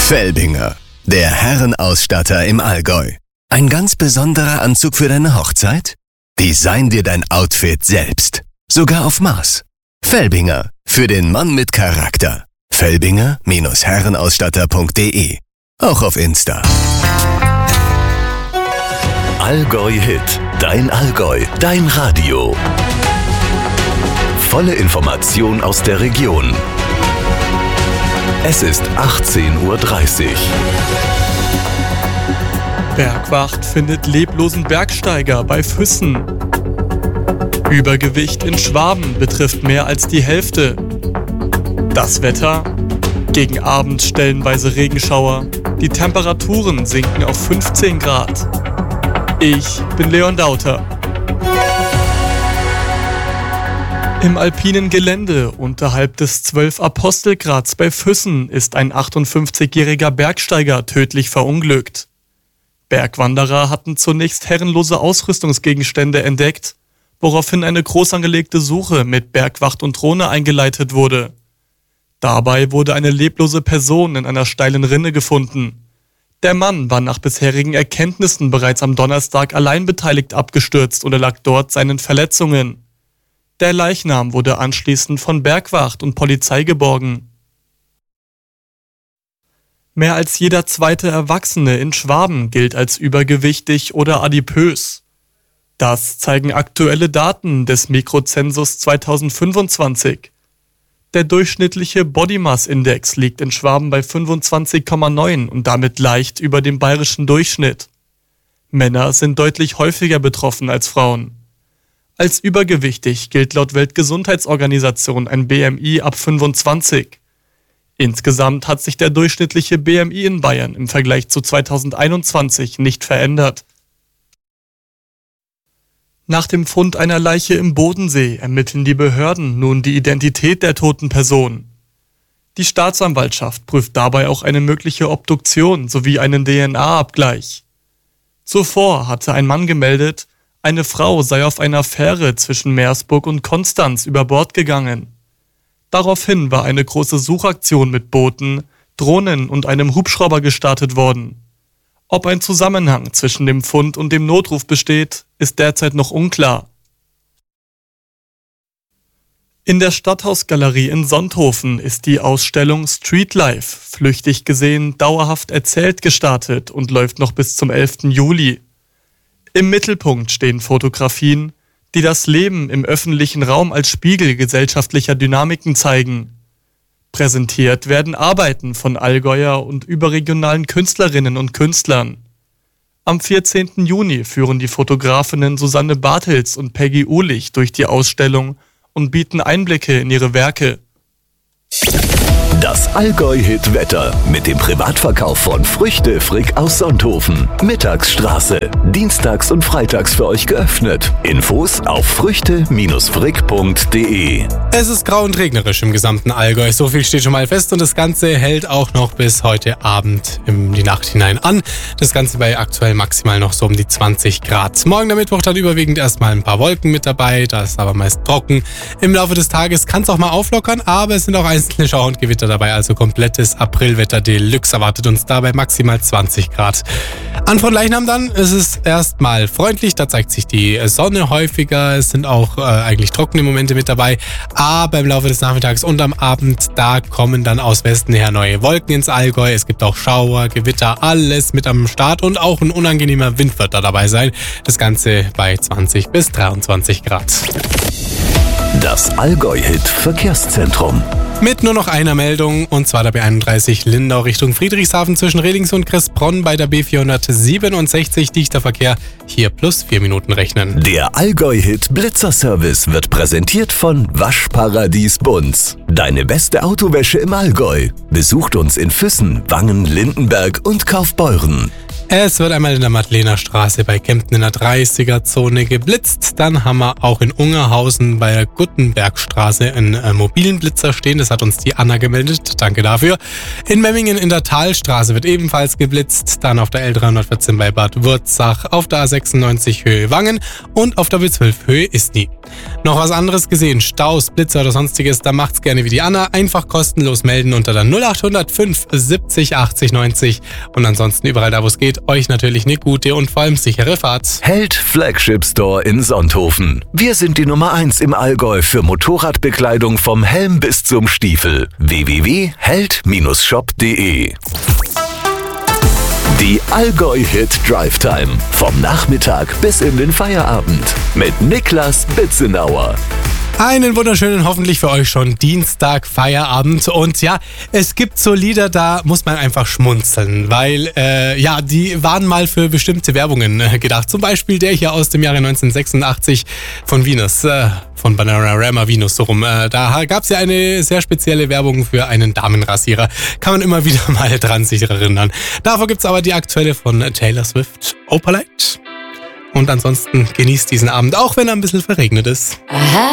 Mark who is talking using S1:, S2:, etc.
S1: Felbinger, der Herrenausstatter im Allgäu. Ein ganz besonderer Anzug für deine Hochzeit? Design dir dein Outfit selbst. Sogar auf Maß. Felbinger, für den Mann mit Charakter. Felbinger-Herrenausstatter.de. Auch auf Insta.
S2: Allgäu Hit. Dein Allgäu. Dein Radio. Volle Information aus der Region. Es ist 18:30 Uhr.
S3: Bergwacht findet leblosen Bergsteiger bei Füssen. Übergewicht in Schwaben betrifft mehr als die Hälfte. Das Wetter? Gegen Abend stellenweise Regenschauer. Die Temperaturen sinken auf 15 Grad. Ich bin Leon Dauter. Im alpinen Gelände unterhalb des 12-Apostelgrads bei Füssen ist ein 58-jähriger Bergsteiger tödlich verunglückt. Bergwanderer hatten zunächst herrenlose Ausrüstungsgegenstände entdeckt, woraufhin eine groß angelegte Suche mit Bergwacht und Drohne eingeleitet wurde. Dabei wurde eine leblose Person in einer steilen Rinne gefunden. Der Mann war nach bisherigen Erkenntnissen bereits am Donnerstag alleinbeteiligt abgestürzt und erlag dort seinen Verletzungen. Der Leichnam wurde anschließend von Bergwacht und Polizei geborgen. Mehr als jeder zweite Erwachsene in Schwaben gilt als übergewichtig oder adipös. Das zeigen aktuelle Daten des Mikrozensus 2025. Der durchschnittliche Body Mass Index liegt in Schwaben bei 25,9 und damit leicht über dem bayerischen Durchschnitt. Männer sind deutlich häufiger betroffen als Frauen. Als übergewichtig gilt laut Weltgesundheitsorganisation ein BMI ab 25. Insgesamt hat sich der durchschnittliche BMI in Bayern im Vergleich zu 2021 nicht verändert. Nach dem Fund einer Leiche im Bodensee ermitteln die Behörden nun die Identität der toten Person. Die Staatsanwaltschaft prüft dabei auch eine mögliche Obduktion sowie einen DNA-Abgleich. Zuvor hatte ein Mann gemeldet, eine Frau sei auf einer Fähre zwischen Meersburg und Konstanz über Bord gegangen. Daraufhin war eine große Suchaktion mit Booten, Drohnen und einem Hubschrauber gestartet worden. Ob ein Zusammenhang zwischen dem Fund und dem Notruf besteht, ist derzeit noch unklar. In der Stadthausgalerie in Sonthofen ist die Ausstellung Streetlife, flüchtig gesehen, dauerhaft erzählt gestartet und läuft noch bis zum 11. Juli. Im Mittelpunkt stehen Fotografien, die das Leben im öffentlichen Raum als Spiegel gesellschaftlicher Dynamiken zeigen. Präsentiert werden Arbeiten von Allgäuer und überregionalen Künstlerinnen und Künstlern. Am 14. Juni führen die Fotografinnen Susanne Bartels und Peggy Uhlich durch die Ausstellung und bieten Einblicke in ihre Werke.
S2: Das Allgäu-Hit-Wetter mit dem Privatverkauf von Früchte Frick aus Sonthofen. Mittagsstraße. Dienstags und freitags für euch geöffnet. Infos auf früchte-frick.de.
S4: Es ist grau und regnerisch im gesamten Allgäu. So viel steht schon mal fest und das Ganze hält auch noch bis heute Abend in die Nacht hinein an. Das Ganze bei aktuell maximal noch so um die 20 Grad. Morgen der Mittwoch dann überwiegend erstmal ein paar Wolken mit dabei. Da ist aber meist trocken. Im Laufe des Tages kann es auch mal auflockern, aber es sind auch einzelne Schauer und Gewitter dabei, also komplettes Aprilwetter Deluxe erwartet uns dabei maximal 20 Grad. An Fronleichnam dann, es ist erstmal freundlich, da zeigt sich die Sonne häufiger, es sind auch eigentlich trockene Momente mit dabei, aber im Laufe des Nachmittags und am Abend, da kommen dann aus Westen her neue Wolken ins Allgäu, es gibt auch Schauer, Gewitter, alles mit am Start und auch ein unangenehmer Wind wird da dabei sein, das Ganze bei 20 bis 23 Grad.
S2: Das Allgäu-Hit-Verkehrszentrum.
S4: Mit nur noch einer Meldung, und zwar der B31 Lindau Richtung Friedrichshafen zwischen Redings und Kressbronn bei der B467 dichter Verkehr. Hier plus 4 Minuten rechnen.
S2: Der Allgäu-Hit Blitzerservice wird präsentiert von Waschparadies Bunz. Deine beste Autowäsche im Allgäu. Besucht uns in Füssen, Wangen, Lindenberg und Kaufbeuren.
S4: Es wird einmal in der Madlenerstraße bei Kempten in der 30er-Zone geblitzt. Dann haben wir auch in Ungerhausen bei der Guttenbergstraße einen mobilen Blitzer stehen. Das hat uns die Anna gemeldet. Danke dafür. In Memmingen in der Talstraße wird ebenfalls geblitzt. Dann auf der L314 bei Bad Wurzach, auf der A96 Höhe Wangen und auf der B12 Höhe Isny. Noch was anderes gesehen? Staus, Blitzer oder sonstiges? Da macht's gerne wie die Anna. Einfach kostenlos melden unter der 0800 5 70 80 90. Und ansonsten überall da, wo es geht, euch natürlich eine gute und vor allem sichere Fahrt.
S2: Held Flagship Store in Sonthofen. Wir sind die Nummer 1 im Allgäu für Motorradbekleidung vom Helm bis zum Stiefel. www.held-shop.de. Die Allgäu-Hit Drive Time. Vom Nachmittag bis in den Feierabend. Mit Niklas Bitzenauer.
S4: Einen wunderschönen, hoffentlich für euch schon Dienstag, Feierabend. Und ja, es gibt so Lieder, da muss man einfach schmunzeln, weil die waren mal für bestimmte Werbungen gedacht. Zum Beispiel der hier aus dem Jahre 1986 von Venus, von Bananarama Venus, so rum. Da gab es ja eine sehr spezielle Werbung für einen Damenrasierer. Kann man immer wieder mal dran sich erinnern. Davor gibt es aber die aktuelle von Taylor Swift, Opalite. Und ansonsten genießt diesen Abend, auch wenn er ein bisschen verregnet ist.